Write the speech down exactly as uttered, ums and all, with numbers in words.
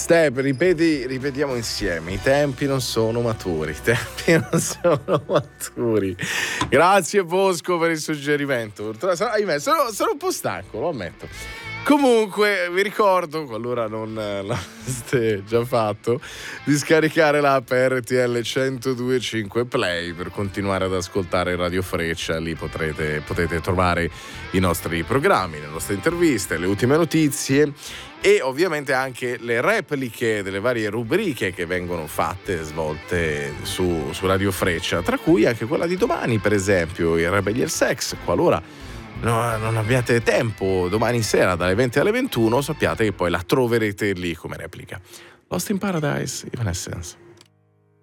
Step, ripeti, ripetiamo insieme, i tempi non sono maturi, i tempi non sono maturi. Grazie Bosco per il suggerimento. Ahimè, sono, sono un po' stanco, lo ammetto. Comunque vi ricordo, qualora non l'aveste già fatto, di scaricare l'app R T L centodue e cinque Play per continuare ad ascoltare Radio Freccia. Lì potrete, potete trovare i nostri programmi, le nostre interviste, le ultime notizie e ovviamente anche le repliche delle varie rubriche che vengono fatte, svolte su, su Radio Freccia, tra cui anche quella di domani, per esempio, il Rebellion Sex. Qualora no, non abbiate tempo domani sera dalle venti alle ventuno, sappiate che poi la troverete lì come replica. Lost in Paradise, Evanescence.